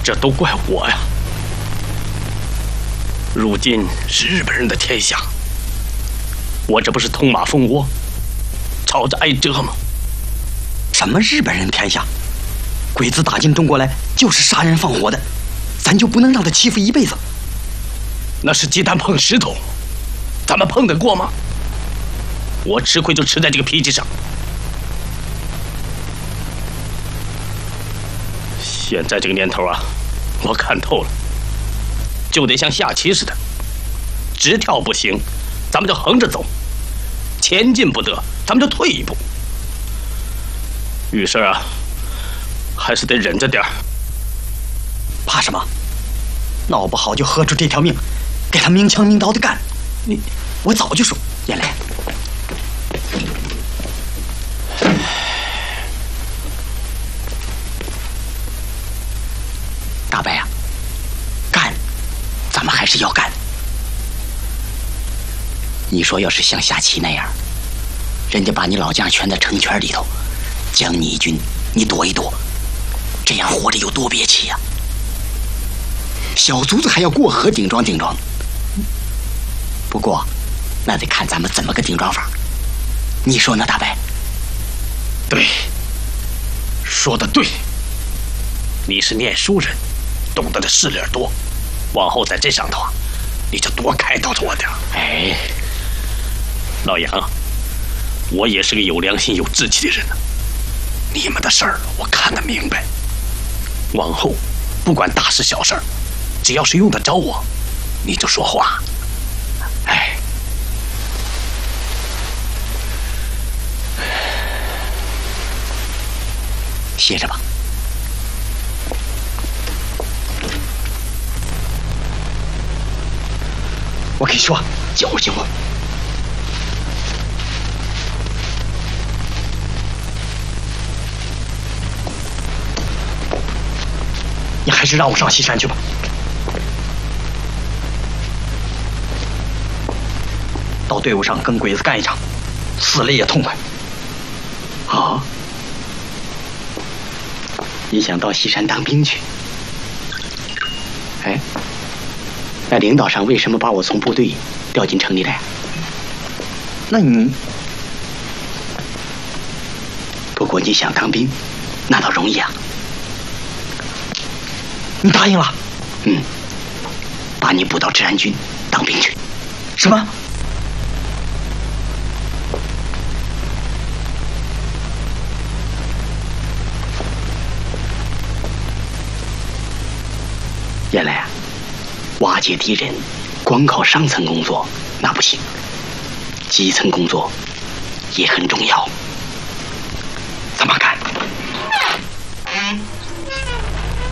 这都怪我呀！如今是日本人的天下，我这不是捅马蜂窝，吵着挨蛰吗？ 什么日本人天下？鬼子打进中国来就是杀人放火的，咱就不能让他欺负一辈子？ 那是鸡蛋碰石头，咱们碰得过吗？我吃亏就吃在这个脾气上。现在这个年头啊，我看透了，就得像下棋似的，直跳不行，咱们就横着走；前进不得，咱们就退一步。遇事啊，还是得忍着点儿。 怕什么？闹不好就豁出这条命，给他明枪明刀的干。我早就说，燕来，大白呀，干，咱们还是要干。你说要是像下棋那样，人家把你老将圈在城圈里头，将你一军，你躲一躲，这样活着有多憋气呀！小卒子还要过河顶撞顶撞。不过，那得看咱们怎么个顶撞法。你说呢，大白？ 对，说得对。你是念书人，懂得的事理多，往后在这上头啊，你就多开导着我点。 哎， 老杨，我也是个有良心、有志气的人呢。你们的事儿我看得明白，往后不管大事小事，只要是用得着我，你就说话。哎， 歇着吧。我跟你说，教训我。你还是让我上西山去吧。到队伍上跟鬼子干一场，死了也痛快。啊？你想到西山当兵去？哎，那领导上为什么把我从部队调进城里来？那你……不过你想当兵，那倒容易啊。你答应了？嗯，把你补到治安军当兵去。什么？原来啊，瓦解敌人光靠上层工作那不行，基层工作也很重要。怎么干？